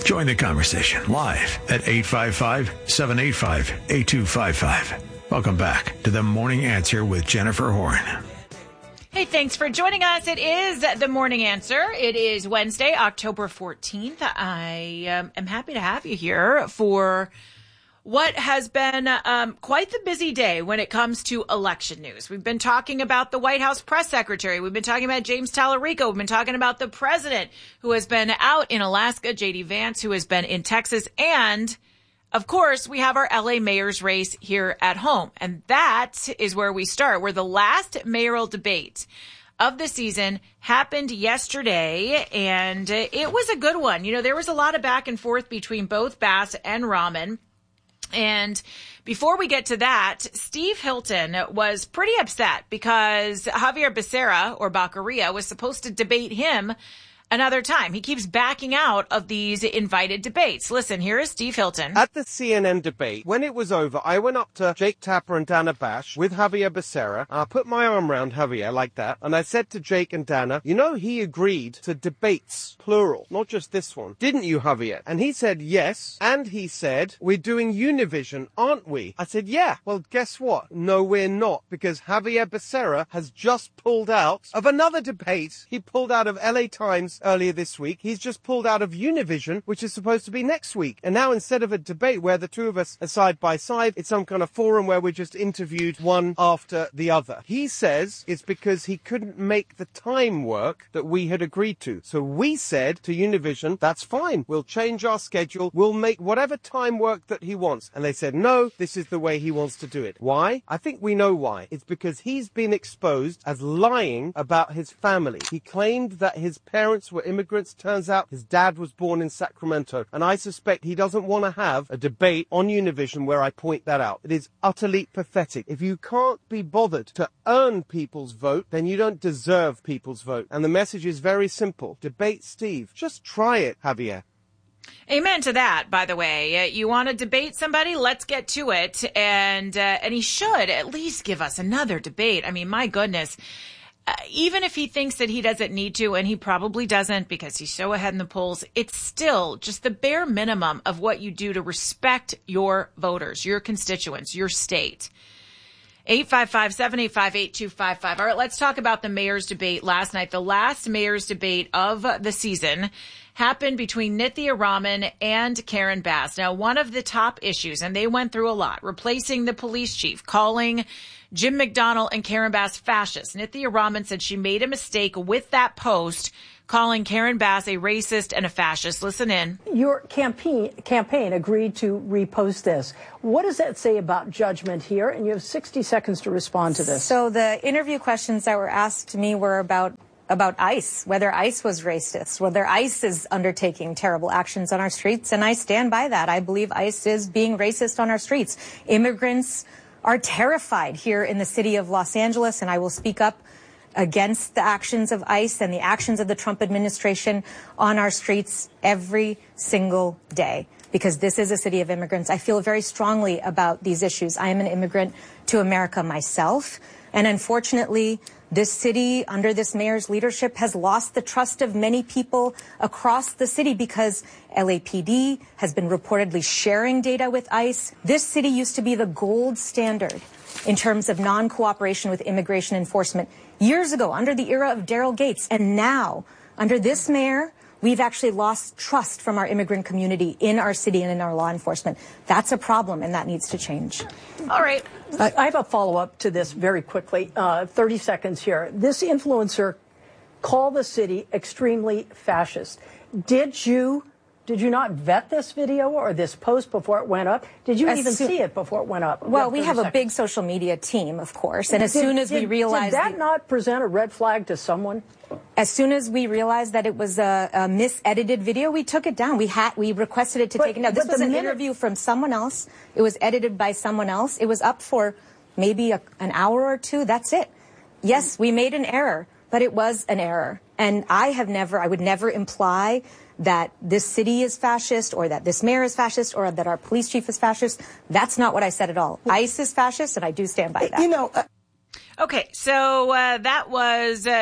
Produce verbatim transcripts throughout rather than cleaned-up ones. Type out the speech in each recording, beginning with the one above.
Join the conversation live at eight five five, seven eight five, eight two five five. Welcome back to The Morning Answer with Jennifer Horn. Hey, thanks for joining us. It is The Morning Answer. It is Wednesday, October fourteenth. I um, am happy to have you here for what has been um, quite the busy day when it comes to election news. We've been talking about the White House press secretary. We've been talking about James Tallarico. We've been talking about the president who has been out in Alaska, J D Vance, who has been in Texas. And, of course, we have our L A mayor's race here at home. And that is where we start, where the last mayoral debate of the season happened yesterday, and it was a good one. You know, there was a lot of back and forth between both Bass and Rahman. And before we get to that, Steve Hilton was pretty upset because Javier Becerra, or Baccaria, was supposed to debate him another time. He keeps backing out of these invited debates. Listen, here is Steve Hilton. At the C N N debate, when it was over, I went up to Jake Tapper and Dana Bash with Javier Becerra. I put my arm around Javier like that, and I said to Jake and Dana, you know, he agreed to debates, plural, not just this one. Didn't you, Javier? And he said yes, and he said, we're doing Univision, aren't we? I said, yeah. Well, guess what? No, we're not, because Javier Becerra has just pulled out of another debate. He pulled out of L A Times earlier this week. He's just pulled out of Univision, which is supposed to be next week. And now instead of a debate where the two of us are side by side, it's some kind of forum where we're just interviewed one after the other. He says it's because he couldn't make the time work that we had agreed to. So we said to Univision, that's fine. We'll change our schedule. We'll make whatever time work that he wants. And they said, no, this is the way he wants to do it. Why? I think we know why. It's because he's been exposed as lying about his family. He claimed that his parents were immigrants. Turns out his dad was born in Sacramento. And I suspect he doesn't want to have a debate on Univision where I point that out. It is utterly pathetic. If you can't be bothered to earn people's vote, then you don't deserve people's vote. And the message is very simple. Debate Steve. Just try it, Javier. Amen to that, by the way. Uh, you want to debate somebody? Let's get to it. And, uh, and he should at least give us another debate. I mean, my goodness. Uh, even if he thinks that he doesn't need to, and he probably doesn't because he's so ahead in the polls, it's still just the bare minimum of what you do to respect your voters, your constituents, your state. eight five five, seven eight five, eight two five five. All right, let's talk about the mayor's debate last night. The last mayor's debate of the season happened between Nithya Rahman and Karen Bass. Now, one of the top issues, and they went through a lot, replacing the police chief, calling Jim McDonnell and Karen Bass fascists. Nithya Rahman said she made a mistake with that post, calling Karen Bass a racist and a fascist. Listen in. Your campaign campaign agreed to repost this. What does that say about judgment here? And you have sixty seconds to respond to this. So the interview questions that were asked to me were about about ICE, whether ICE was racist, whether ICE is undertaking terrible actions on our streets. And I stand by that. I believe ICE is being racist on our streets. Immigrants are terrified here in the city of Los Angeles, and I will speak up against the actions of ICE and the actions of the Trump administration on our streets every single day, because this is a city of immigrants. I feel very strongly about these issues. I am an immigrant to America myself, and unfortunately, this city, under this mayor's leadership, has lost the trust of many people across the city because L A P D has been reportedly sharing data with ICE. This city used to be the gold standard in terms of non-cooperation with immigration enforcement years ago, under the era of Daryl Gates. And now, under this mayor, we've actually lost trust from our immigrant community in our city and in our law enforcement. That's a problem, and that needs to change. All right. I have a follow-up to this very quickly. Uh, thirty seconds here. This influencer called the city extremely fascist. Did you did you not vet this video or this post before it went up? Did you As even soon- see it before it went up? Well, we have seconds. a big social media team, of course, and as Did- soon as we did- realized Did that the- not present a red flag to someone? As soon as we realized that it was a, a misedited video, we took it down. We had we requested it to But- take it down. This but was the an minute- interview from someone else. It was edited by someone else. It was up for maybe a, an hour or two. That's it. Yes, we made an error, but it was an error. And I have never, I would never imply that this city is fascist or that this mayor is fascist or that our police chief is fascist. That's not what I said at all. ICE is fascist, and I do stand by that. You know, uh, Okay, so uh, that was uh,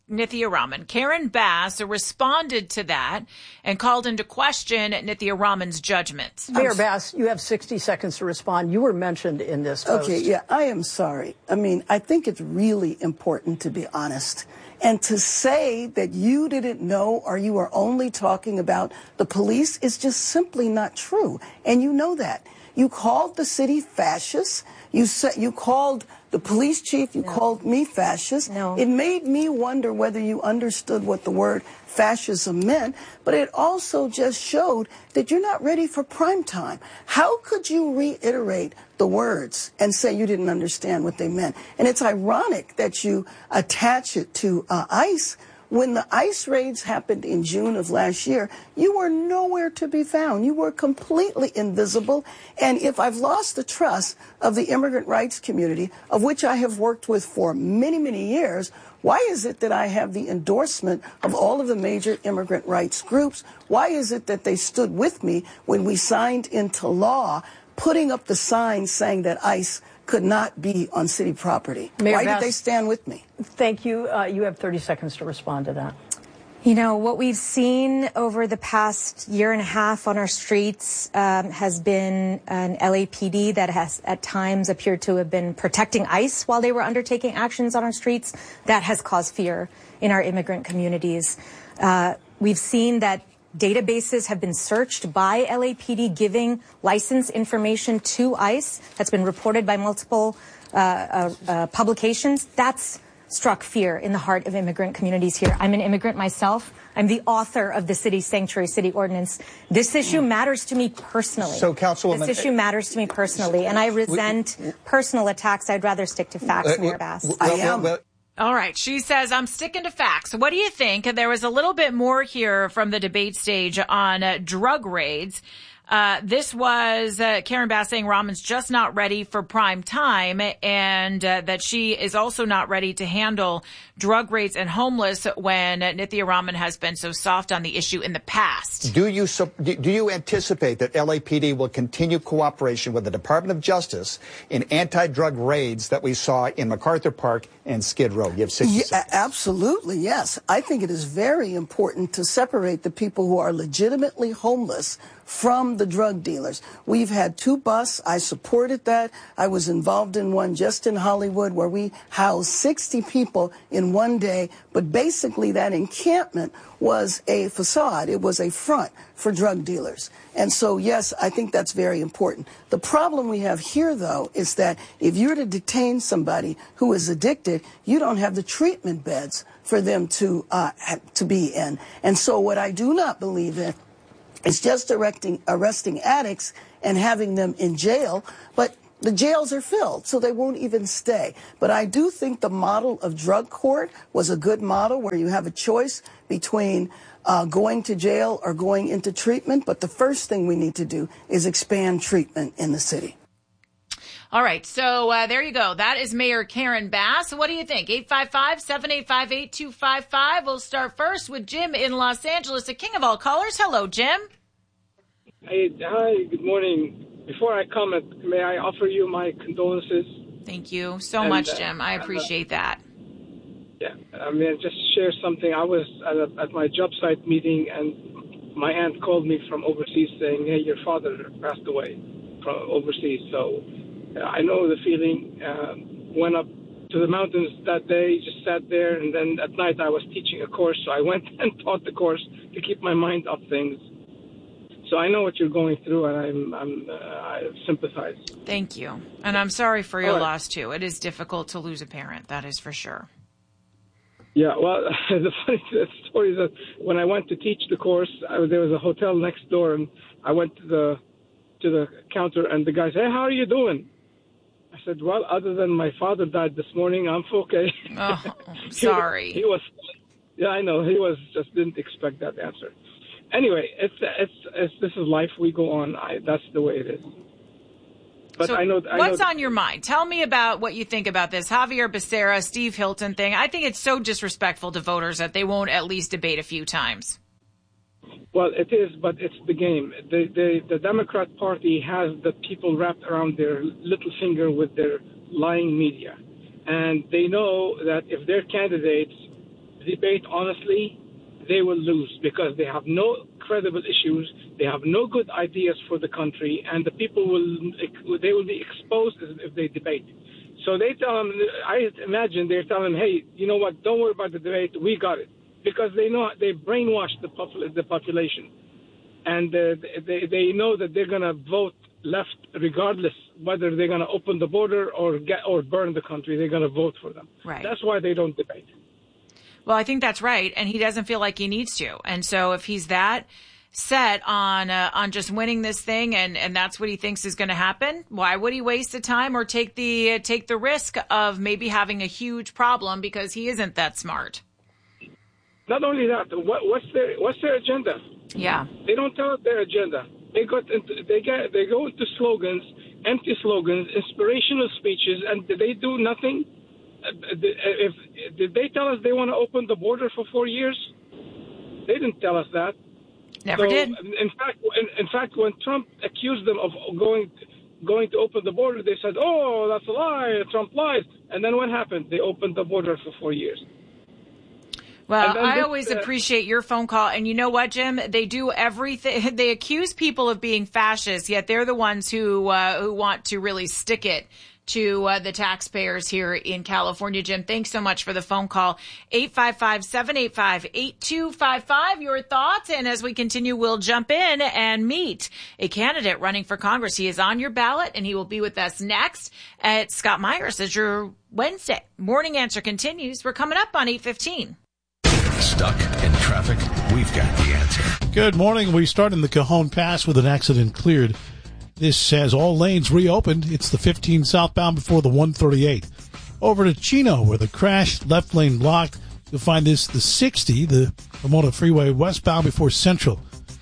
Nithya Raman. Karen Bass responded to that and called into question Nithya Raman's judgment. Mayor Bass, you have sixty seconds to respond. You were mentioned in this post. Okay, yeah, I am sorry. I mean, I think it's really important to be honest. And to say that you didn't know or you are only talking about the police is just simply not true. And you know that. You called the city fascist. You said you called the police chief. You no. called me fascist. No. It made me wonder whether you understood what the word fascism meant. But it also just showed that you're not ready for prime time. How could you reiterate the words and say you didn't understand what they meant? And it's ironic that you attach it to uh, ICE. When the ICE raids happened in June of last year, you were nowhere to be found. You were completely invisible. And if I've lost the trust of the immigrant rights community, of which I have worked with for many, many years, why is it that I have the endorsement of all of the major immigrant rights groups? Why is it that they stood with me when we signed into law, putting up the sign saying that ICE could not be on city property? Mayor Why Bass, did they stand with me? Thank you. Uh, you have thirty seconds to respond to that. You know, what we've seen over the past year and a half on our streets um, has been an L A P D that has at times appeared to have been protecting ICE while they were undertaking actions on our streets. That has caused fear in our immigrant communities. Uh, we've seen that databases have been searched by L A P D giving license information to ICE. That's been reported by multiple uh, uh, uh, publications. That's struck fear in the heart of immigrant communities here. I'm an immigrant myself. I'm the author of the City Sanctuary City Ordinance. This issue matters to me personally. So, Councilwoman, this issue matters to me personally, and I resent we, we, personal attacks. I'd rather stick to facts, uh, Mayor Bass. I am. All right. She says, I'm sticking to facts. What do you think? There was a little bit more here from the debate stage on uh, drug raids. Uh, this was uh, Karen Bass saying Raman's just not ready for prime time, and uh, that she is also not ready to handle drug raids and homeless when Nithya Raman has been so soft on the issue in the past. Do you do you anticipate that L A P D will continue cooperation with the Department of Justice in anti-drug raids that we saw in MacArthur Park and Skid Row? You have sixty yeah, absolutely, yes. I think it is very important to separate the people who are legitimately homeless from the drug dealers. We've had two busts. I supported that. I was involved in one just in Hollywood where we housed sixty people in one day. But basically that encampment was a facade. It was a front for drug dealers. And so, yes, I think that's very important. The problem we have here, though, is that if you're to detain somebody who is addicted, you don't have the treatment beds for them to uh, to be in. And so what I do not believe in is just arresting, arresting addicts and having them in jail, but the jails are filled, so they won't even stay. But I do think the model of drug court was a good model where you have a choice between uh, going to jail or going into treatment. But the first thing we need to do is expand treatment in the city. All right. So uh, there you go. That is Mayor Karen Bass. What do you think? eight five five, seven eight five, eight two five five. We'll start first with Jim in Los Angeles, the king of all callers. Hello, Jim. Hey, hi, good morning. Before I comment, may I offer you my condolences? Thank you so and, much, uh, Jim. I appreciate uh, that. Yeah, I mean, just share something. I was at, a, at my job site meeting, and my aunt called me from overseas saying, hey, your father passed away from overseas. So uh, I know the feeling. Uh, went up to the mountains that day, just sat there, and then at night I was teaching a course, so I went and taught the course to keep my mind off things. So I know what you're going through, and I'm, I'm, uh, I sympathize. Thank you. And I'm sorry for your right. loss, too. It is difficult to lose a parent. That is for sure. Yeah, well, the funny story is that when I went to teach the course, I, there was a hotel next door, and I went to the to the counter, and the guy said, hey, how are you doing? I said, well, other than my father died this morning, I'm okay. Oh, I'm sorry. he, he was, yeah, I know. He was just didn't expect that answer. Anyway, it's, it's it's this is life. We go on. I, that's the way it is. But so I know. I what's know on your mind? Tell me about what you think about this Javier Becerra, Steve Hilton thing. I think it's so disrespectful to voters that they won't at least debate a few times. Well, it is, but it's the game. The, the, the Democrat Party has the people wrapped around their little finger with their lying media. And they know that if their candidates debate honestly, they will lose because they have no credible issues, they have no good ideas for the country, and the people will they will be exposed if they debate. So they tell them, I imagine they're telling them, hey, you know what, don't worry about the debate, we got it. Because they know, they brainwashed the, popul- the population. And uh, they, they know that they're going to vote left regardless whether they're going to open the border or get or burn the country. They're going to vote for them. Right. That's why they don't debate. Well, I think that's right. And he doesn't feel like he needs to. And so if he's that set on uh, on just winning this thing, and, and that's what he thinks is going to happen, why would he waste the time or take the uh, take the risk of maybe having a huge problem because he isn't that smart? Not only that, what, what's their what's their agenda? Yeah, they don't tell us their agenda. They got into, they get they go into slogans, empty slogans, inspirational speeches, and they do nothing. If did they tell us they want to open the border for four years? They didn't tell us that. Never so, did. In fact, in, in fact, when Trump accused them of going going to open the border, they said, "Oh, that's a lie. Trump lies." And then what happened? They opened the border for four years. Well, I always uh, appreciate your phone call. And you know what, Jim? They do everything. They accuse people of being fascist, yet they're the ones who uh, who want to really stick it to uh, the taxpayers here in California. Jim, thanks so much for the phone call. eight five five, seven eight five, eight two five five. Your thoughts. And as we continue, we'll jump in and meet a candidate running for Congress. He is on your ballot, and he will be with us next at Scott Myers as your Wednesday Morning Answer continues. We're coming up on eight fifteen. Stuck in traffic? We've got the answer. Good morning. We start in the Cajon Pass with an accident cleared. This has all lanes reopened. It's the fifteen southbound before the one thirty-eight. Over to Chino, where the crash, left lane blocked. You'll find this the sixty, the Pomona Freeway westbound before Central.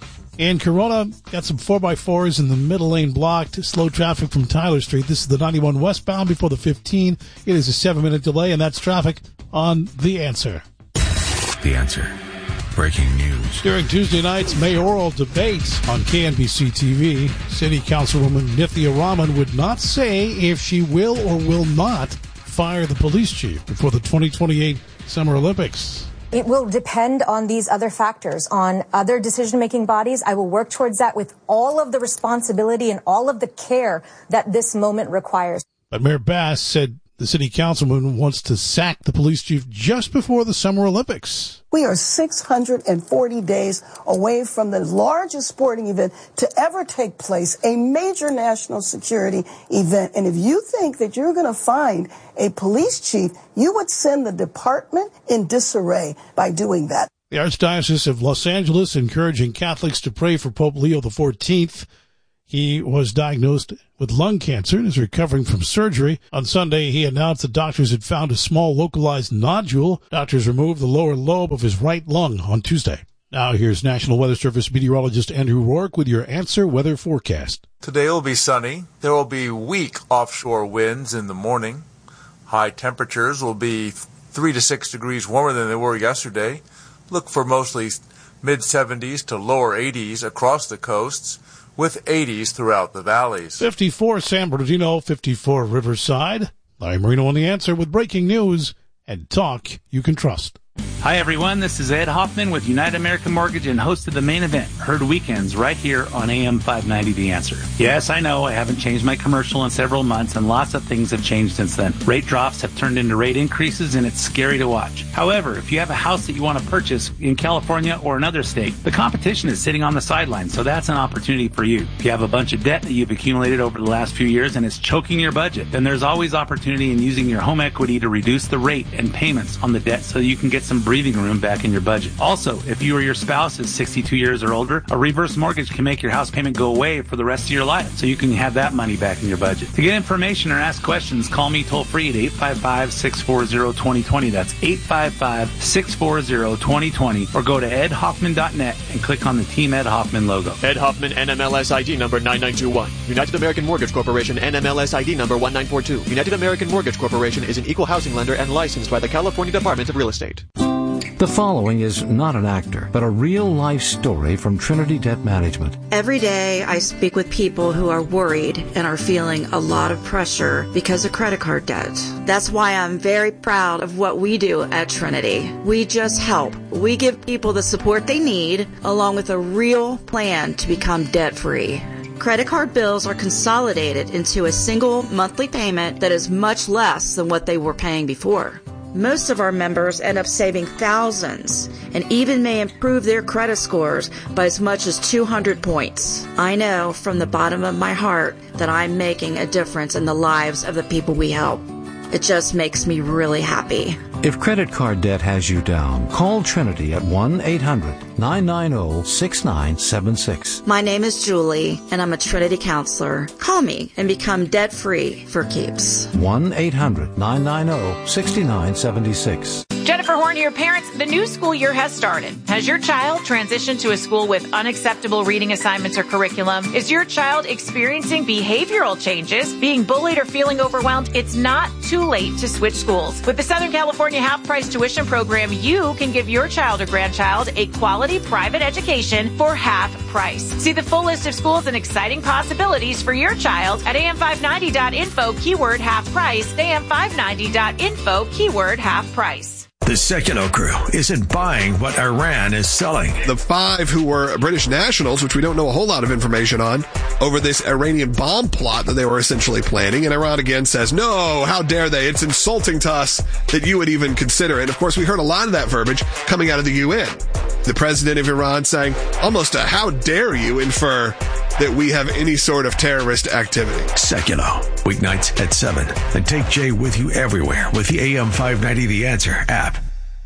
In Corona, got some four by fours in the middle lane blocked. Slow traffic from Tyler Street. This is the ninety-one westbound before the fifteen. It is a seven-minute delay, and that's traffic on The Answer. The Answer. Breaking news. During Tuesday night's mayoral debates on K N B C T V, City Councilwoman Nithya Raman would not say if she will or will not fire the police chief before the twenty twenty-eight Summer Olympics. It will depend on these other factors, on other decision-making bodies. I will work towards that with all of the responsibility and all of the care that this moment requires. But Mayor Bass said the city councilman wants to sack the police chief just before the Summer Olympics. We are six hundred forty days away from the largest sporting event to ever take place, a major national security event. And if you think that you're going to find a police chief, you would send the department in disarray by doing that. The Archdiocese of Los Angeles encouraging Catholics to pray for Pope Leo the fourteenth. He was diagnosed with lung cancer and is recovering from surgery. On Sunday, he announced that doctors had found a small localized nodule. Doctors removed the lower lobe of his right lung on Tuesday. Now here's National Weather Service meteorologist Andrew Rourke with your Answer weather forecast. Today will be sunny. There will be weak offshore winds in the morning. High temperatures will be three to six degrees warmer than they were yesterday. Look for mostly mid seventies to lower eighties across the coasts, with eighties throughout the valleys. fifty-four San Bernardino, fifty-four Riverside. Larry Marino on The Answer with breaking news and talk you can trust. Hi, everyone. This is Ed Hoffman with United American Mortgage and host of The Main Event, heard weekends right here on A M five ninety The Answer. Yes, I know I haven't changed my commercial in several months, and lots of things have changed since then. Rate drops have turned into rate increases, and it's scary to watch. However, if you have a house that you want to purchase in California or another state, the competition is sitting on the sidelines, so that's an opportunity for you. If you have a bunch of debt that you've accumulated over the last few years and it's choking your budget, then there's always opportunity in using your home equity to reduce the rate and payments on the debt so you can get some breathing room back in your budget. Also, if you or your spouse is sixty-two years or older, a reverse mortgage can make your house payment go away for the rest of your life, so you can have that money back in your budget. To get information or ask questions, call me toll free at eight five five, six four zero, two zero two zero. That's eight five five, six four zero, two zero two zero, or go to ed hoffman dot net and click on the Team Ed Hoffman logo. Ed Hoffman, N M L S I D number nine nine two one. United American Mortgage Corporation, N M L S I D number one nine four two. United American Mortgage Corporation is an equal housing lender and licensed by the California Department of Real Estate. The following is not an actor, but a real-life story from Trinity Debt Management. Every day I speak with people who are worried and are feeling a lot of pressure because of credit card debt. That's why I'm very proud of what we do at Trinity. We just help. We give people the support they need, along with a real plan to become debt-free. Credit card bills are consolidated into a single monthly payment that is much less than what they were paying before. Most of our members end up saving thousands and even may improve their credit scores by as much as two hundred points. I know from the bottom of my heart that I'm making a difference in the lives of the people we help. It just makes me really happy. If credit card debt has you down, call Trinity at one eight hundred nine nine zero six nine seven six. My name is Julie, and I'm a Trinity counselor. Call me and become debt-free for keeps. one eight hundred nine nine zero six nine seven six. Jennifer Horn here. Parents, the new school year has started. Has your child transitioned to a school with unacceptable reading assignments or curriculum? Is your child experiencing behavioral changes, being bullied or feeling overwhelmed? It's not too late to switch schools. With the Southern California half-price tuition program, you can give your child or grandchild a quality private education for half price. See the full list of schools and exciting possibilities for your child at A M five ninety dot info, keyword half price, A M five ninety dot info, keyword half price. The Sekulow crew isn't buying what Iran is selling. The five who were British nationals, which we don't know a whole lot of information on, over this Iranian bomb plot that they were essentially planning. And Iran again says, no, how dare they? It's insulting to us that you would even consider it. And of course, we heard a lot of that verbiage coming out of the U N. The president of Iran saying almost a how dare you infer that we have any sort of terrorist activity. Sekulow, weeknights at seven. And take Jay with you everywhere with the A M five ninety The Answer app.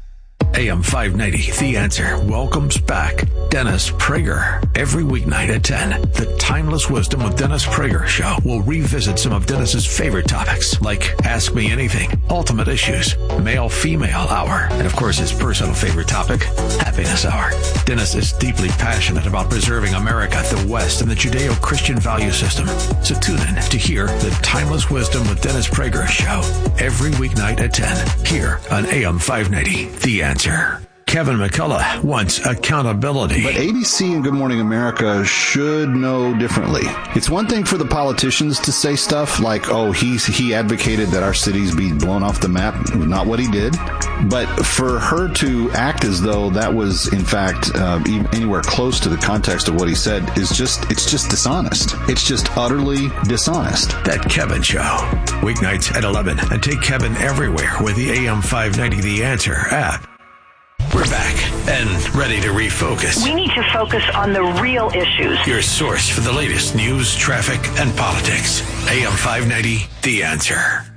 A M five ninety The Answer welcomes back Dennis Prager. Every weeknight at ten, the Timeless Wisdom with Dennis Prager show will revisit some of Dennis's favorite topics, like Ask Me Anything, Ultimate Issues, Male-Female Hour, and of course his personal favorite topic, Happiness Hour. Dennis is deeply passionate about preserving America, the West, and the Judeo-Christian value system. So tune in to hear the Timeless Wisdom with Dennis Prager show every weeknight at ten, here on A M five ninety The Answer. Kevin McCullough wants accountability. But A B C and Good Morning America should know differently. It's one thing for the politicians to say stuff like, oh, he's, he advocated that our cities be blown off the map. Not what he did. But for her to act as though that was, in fact, uh, anywhere close to the context of what he said is just, it's just dishonest. It's just utterly dishonest. That Kevin Show. Weeknights at eleven. And take Kevin everywhere with the A M five ninety The Answer app. We're back and ready to refocus. We need to focus on the real issues. Your source for the latest news, traffic, and politics. A M five ninety The Answer.